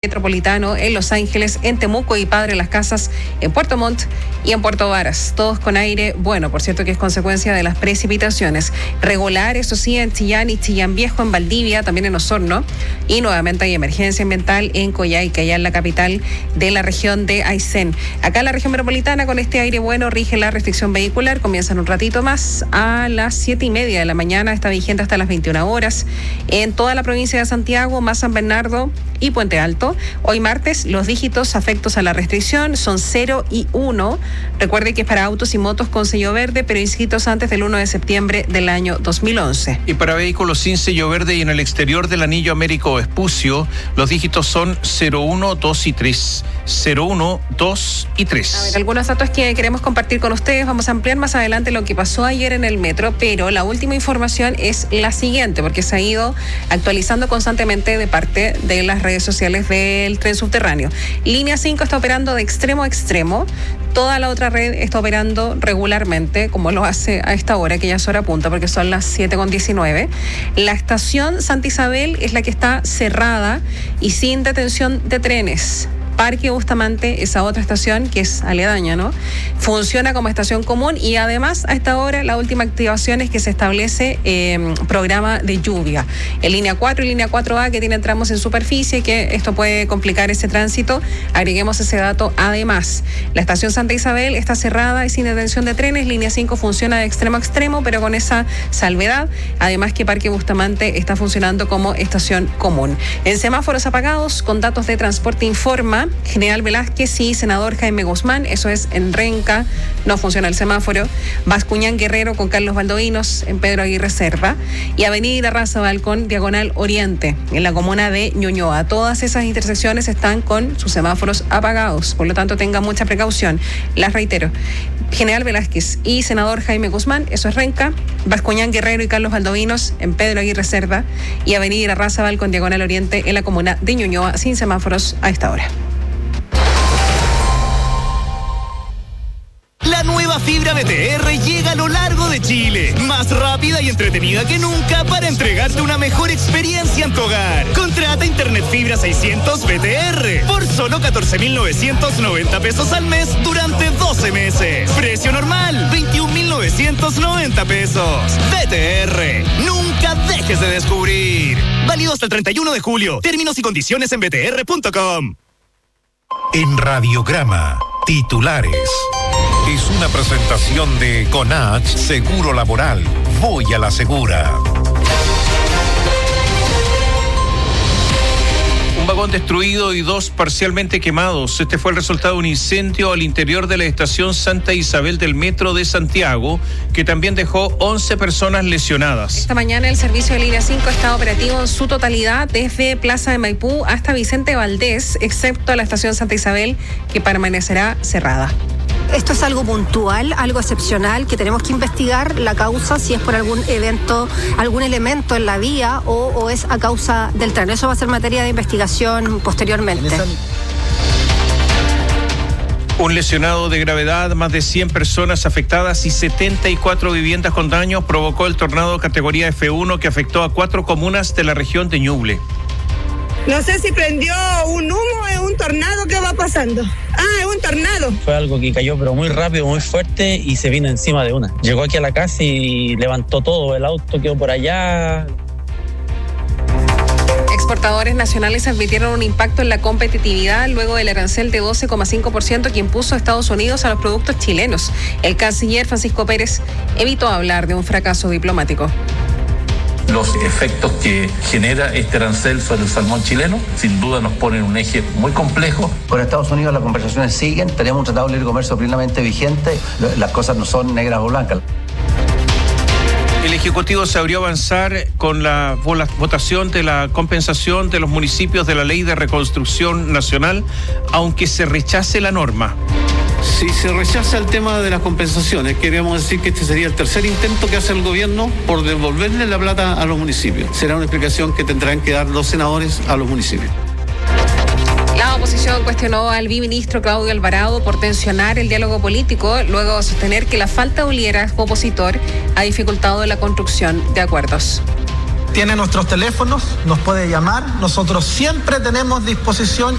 Metropolitano, en Los Ángeles, en Temuco y Padre Las Casas, en Puerto Montt y en Puerto Varas. Todos con aire bueno, por cierto que es consecuencia de las precipitaciones. Regular, eso sí, en Chillán y Chillán Viejo, en Valdivia, también en Osorno. Y nuevamente hay emergencia ambiental en Coyhaique, allá en la capital de la región de Aysén. Acá en la región metropolitana, con este aire bueno, rige la restricción vehicular. Comienza en un ratito más, a las 7:30 de la mañana. Está vigente hasta las 21 horas. En toda la provincia de Santiago, más San Bernardo y Puente Alto. Hoy martes, los dígitos afectos a la restricción son 0 y 1. Recuerde que es para autos y motos con sello verde, pero inscritos antes del 1 de septiembre del año 2011. Y para vehículos sin sello verde y en el exterior del anillo Américo Vespucio, los dígitos son 01, 2 y 3. 01, 2 y 3. A ver, algunos datos que queremos compartir con ustedes. Vamos a ampliar más adelante lo que pasó ayer en el metro, pero la última información es la siguiente, porque se ha ido actualizando constantemente de parte de las redes sociales del tren subterráneo. Línea 5 está operando de extremo a extremo. Toda la otra red está operando regularmente, como lo hace a esta hora, que ya es hora punta, porque son las 7:19. La estación Santa Isabel es la que está cerrada y sin detención de trenes. Parque Bustamante, esa otra estación que es aledaña, ¿no? Funciona como estación común y además a esta hora la última activación es que se establece programa de lluvia. En línea 4 y línea 4A que tienen tramos en superficie, que esto puede complicar ese tránsito. Agreguemos ese dato. Además, la estación Santa Isabel está cerrada y sin detención de trenes. Línea 5 funciona de extremo a extremo, pero con esa salvedad. Además que Parque Bustamante está funcionando como estación común. En semáforos apagados, con datos de Transporte Informa, General Velázquez y Senador Jaime Guzmán, eso es en Renca, no funciona el semáforo. Bascuñán Guerrero con Carlos Baldovinos en Pedro Aguirre Cerda y Avenida Razabal con Diagonal Oriente en la comuna de Ñuñoa. Todas esas intersecciones están con sus semáforos apagados, por lo tanto tenga mucha precaución. Las reitero: General Velázquez y Senador Jaime Guzmán, eso es Renca. Bascuñán Guerrero y Carlos Baldovinos en Pedro Aguirre Cerda y Avenida Razabal con Diagonal Oriente en la comuna de Ñuñoa, sin semáforos a esta hora. La nueva fibra BTR llega a lo largo de Chile, más rápida y entretenida que nunca para entregarte una mejor experiencia en tu hogar. Contrata Internet Fibra 600 BTR por solo 14.990 pesos al mes durante 12 meses. Precio normal, 21.990 pesos. BTR, nunca dejes de descubrir. Válido hasta el 31 de julio. Términos y condiciones en btr.com. En Radiograma, titulares. Es una presentación de Conach Seguro Laboral. Voy a la segura. Un vagón destruido y 2 parcialmente quemados. Este fue el resultado de un incendio al interior de la estación Santa Isabel del Metro de Santiago, que también dejó 11 personas lesionadas. Esta mañana el servicio de línea 5 está operativo en su totalidad desde Plaza de Maipú hasta Vicente Valdés, excepto la estación Santa Isabel, que permanecerá cerrada. Esto es algo puntual, algo excepcional, que tenemos que investigar la causa, si es por algún evento, algún elemento en la vía o es a causa del tren. Eso va a ser materia de investigación posteriormente. Un lesionado de gravedad, más de 100 personas afectadas y 74 viviendas con daños provocó el tornado categoría F1 que afectó a 4 comunas de la región de Ñuble. No sé si prendió un humo, es un tornado, ¿qué va pasando? Es un tornado. Fue algo que cayó pero muy rápido, muy fuerte y se vino encima de una. Llegó aquí a la casa y levantó todo, el auto quedó por allá. Exportadores nacionales advirtieron un impacto en la competitividad luego del arancel de 12,5% que impuso Estados Unidos a los productos chilenos. El canciller Francisco Pérez evitó hablar de un fracaso diplomático. Los efectos que genera este arancel sobre el salmón chileno, sin duda nos ponen un eje muy complejo. Con Estados Unidos las conversaciones siguen, tenemos un tratado de libre comercio plenamente vigente, las cosas no son negras o blancas. El Ejecutivo se abrió a avanzar con la votación de la compensación de los municipios de la Ley de Reconstrucción Nacional, aunque se rechace la norma. Si se rechaza el tema de las compensaciones, queríamos decir que este sería el tercer intento que hace el gobierno por devolverle la plata a los municipios. Será una explicación que tendrán que dar los senadores a los municipios. La oposición cuestionó al biministro Claudio Alvarado por tensionar el diálogo político, luego de sostener que la falta de liderazgo opositor ha dificultado la construcción de acuerdos. Tiene nuestros teléfonos, nos puede llamar, nosotros siempre tenemos disposición